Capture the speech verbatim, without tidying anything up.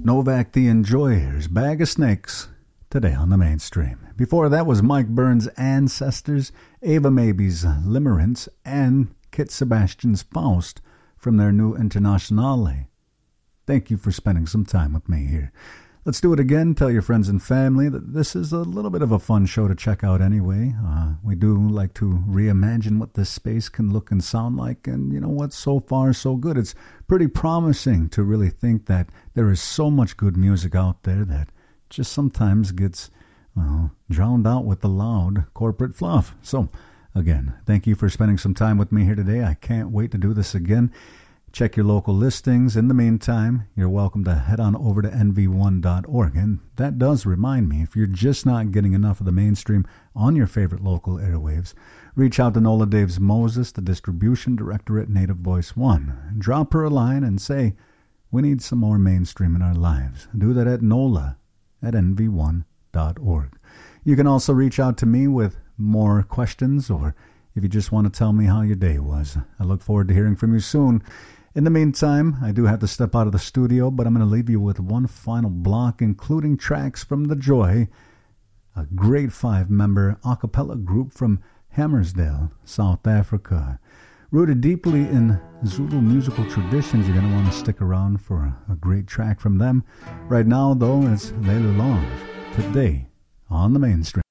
Novak the Enjoyers, Bag of Snakes, today on the mainstream. Before that was Mike Burns' Ancestors, Ava Maybe's Limerence, and Kit Sebastian's Faust from their new Internationale. Thank you for spending some time with me here. Let's do it again. Tell your friends and family that this is a little bit of a fun show to check out anyway. Uh, we do like to reimagine what this space can look and sound like. And you know what? So far, so good. It's pretty promising to really think that there is so much good music out there that just sometimes gets, well, drowned out with the loud corporate fluff. So, again, thank you for spending some time with me here today. I can't wait to do this again. Check your local listings. In the meantime, you're welcome to head on over to N V one dot org. And that does remind me, if you're just not getting enough of the mainstream on your favorite local airwaves, reach out to Nola Daves Moses, the distribution director at Native Voice One. Drop her a line and say, we need some more mainstream in our lives. Do that at Nola at N V one dot org. You can also reach out to me with more questions, or if you just want to tell me how your day was. I look forward to hearing from you soon. In the meantime, I do have to step out of the studio, but I'm going to leave you with one final block, including tracks from The Joy, a great five-member a cappella group from Hammersdale, South Africa. Rooted deeply in Zulu musical traditions, you're going to want to stick around for a great track from them. Right now, though, it's Lelu Long, today on the mainstream.